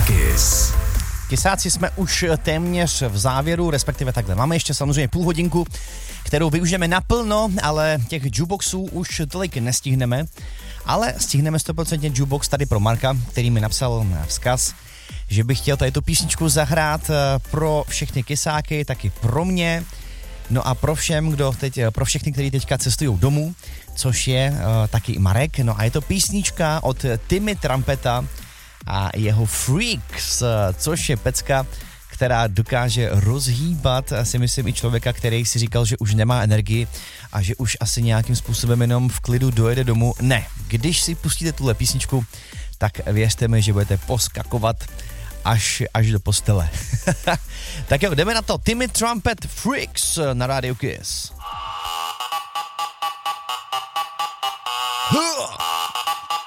Kiss. Kysáci, jsme už téměř v závěru, respektive takhle. Máme ještě samozřejmě půl hodinku, kterou využijeme naplno, ale těch jukeboxů už tolik nestihneme. Ale stihneme 100% jukebox tady pro Marka, který mi napsal vzkaz, že bych chtěl tady tu písničku zahrát pro všechny kysáky, taky pro mě. No a pro všechny, kteří teďka cestují domů, což je taky i Marek. No a je to písnička od Timmy Trumpeta a jeho Freaks, což je pecka, která dokáže rozhýbat, si myslím, i člověka, který si říkal, že už nemá energii a že už asi nějakým způsobem jenom v klidu dojede domů. Ne, když si pustíte tuhle písničku, tak věřte mi, že budete poskakovat až do postele. Tak jo, jdeme na to. Timmy Trumpet Freaks na Radio Kiss.